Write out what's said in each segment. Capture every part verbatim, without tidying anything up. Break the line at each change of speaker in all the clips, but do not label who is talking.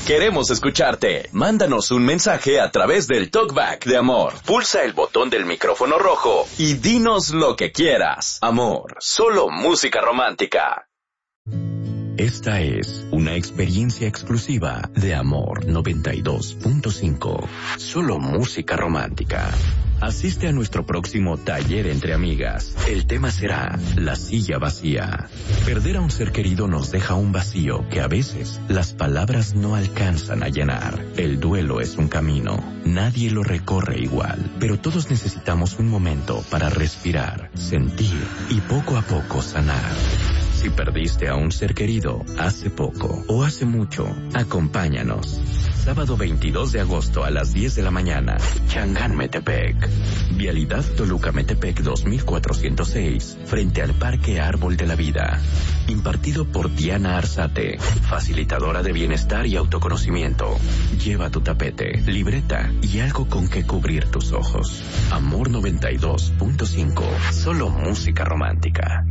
Queremos escucharte. Mándanos un mensaje a través del Talkback de Amor. Pulsa el botón del micrófono rojo y dinos lo que quieras. Amor, solo música romántica.
Esta es una experiencia exclusiva de Amor noventa y dos punto cinco. Solo música romántica. Asiste a nuestro próximo taller entre amigas. El tema será la silla vacía. Perder a un ser querido nos deja un vacío que a veces las palabras no alcanzan a llenar. El duelo es un camino. Nadie lo recorre igual, pero todos necesitamos un momento para respirar, sentir y poco a poco sanar. Si perdiste a un ser querido hace poco o hace mucho, acompáñanos. Sábado veintidós de agosto a las diez de la mañana, Changán Metepec. Vialidad Toluca Metepec dos mil cuatrocientos seis, frente al Parque Árbol de la Vida. Impartido por Diana Arzate, facilitadora de bienestar y autoconocimiento. Lleva tu tapete, libreta y algo con que cubrir tus ojos. Amor noventa y dos punto cinco, solo música romántica.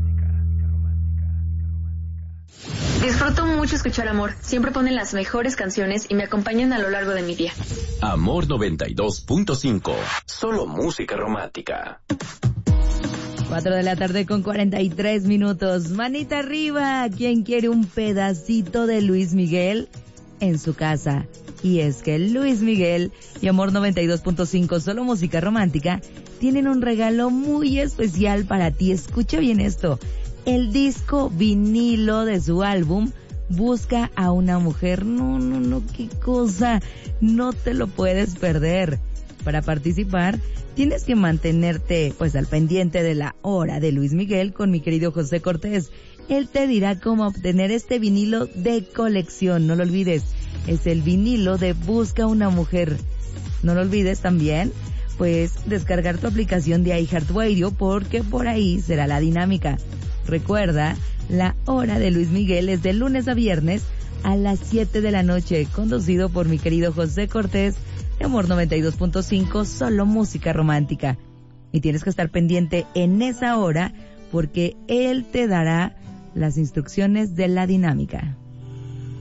Disfruto mucho escuchar Amor. Siempre ponen las mejores canciones y me acompañan a lo largo de mi día.
Amor noventa y dos punto cinco. Solo música romántica.
Cuatro de la tarde con cuarenta y tres minutos. Manita arriba. ¿Quién quiere un pedacito de Luis Miguel en su casa? Y es que Luis Miguel y Amor noventa y dos punto cinco, solo música romántica, tienen un regalo muy especial para ti. Escucha bien esto. El disco vinilo de su álbum Busca a una mujer. No, no, no, qué cosa. No te lo puedes perder. Para participar, tienes que mantenerte pues al pendiente de la hora de Luis Miguel con mi querido José Cortés. Él te dirá cómo obtener este vinilo de colección. No lo olvides, es el vinilo de Busca una mujer. No lo olvides también, pues, descargar tu aplicación de iHeartRadio, porque por ahí será la dinámica. Recuerda, la hora de Luis Miguel es de lunes a viernes a las siete de la noche, conducido por mi querido José Cortés de Amor noventa y dos punto cinco, solo música romántica. Y tienes que estar pendiente en esa hora porque él te dará las instrucciones de la dinámica.